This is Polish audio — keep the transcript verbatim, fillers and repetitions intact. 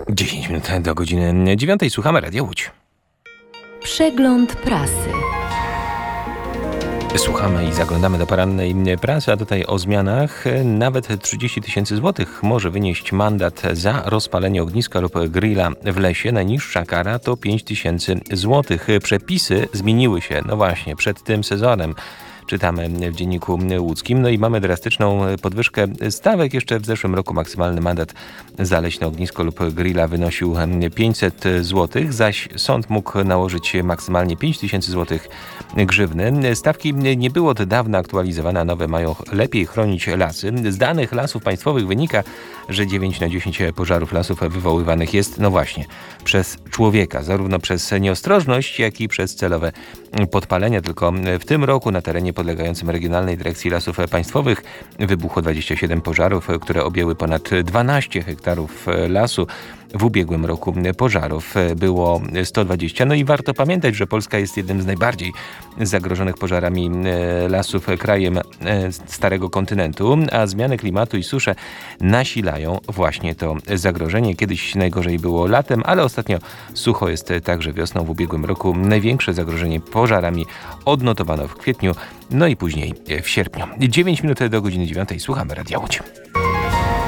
dziesięć minut do godziny dziewiątej. Słuchamy Radia Łódź. Przegląd prasy. Słuchamy i zaglądamy do porannej prasy, a tutaj o zmianach. Nawet trzydzieści tysięcy złotych może wynieść mandat za rozpalenie ogniska lub grilla w lesie. Najniższa kara to pięć tysięcy złotych. Przepisy zmieniły się, no właśnie, przed tym sezonem. Czytamy w Dzienniku Łódzkim. No i mamy drastyczną podwyżkę stawek. Jeszcze w zeszłym roku maksymalny mandat za leśne ognisko lub grilla wynosił pięćset złotych, zaś sąd mógł nałożyć maksymalnie pięć tysięcy złotych grzywny. Stawki nie były od dawna aktualizowane, a nowe mają lepiej chronić lasy. Z danych Lasów Państwowych wynika, że dziewięć na dziesięć pożarów lasów wywoływanych jest, no właśnie, przez człowieka. Zarówno przez nieostrożność, jak i przez celowe podpalenia. Tylko w tym roku na terenie podlegającym Regionalnej Dyrekcji Lasów Państwowych wybuchło dwadzieścia siedem pożarów, które objęły ponad dwanaście hektarów lasu. W ubiegłym roku pożarów było sto dwadzieścia. No i warto pamiętać, że Polska jest jednym z najbardziej zagrożonych pożarami lasów krajem Starego Kontynentu, a zmiany klimatu i susze nasilają właśnie to zagrożenie. Kiedyś najgorzej było latem, ale ostatnio sucho jest także wiosną. W ubiegłym roku największe zagrożenie pożarami odnotowano w kwietniu, no i później w sierpniu. dziewięć minut do godziny dziewiątej. Słuchamy Radia Łódź.